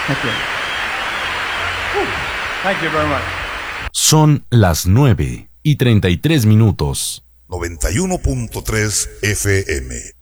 Okay. Thank you very much. Son las 9:33. 91.3 FM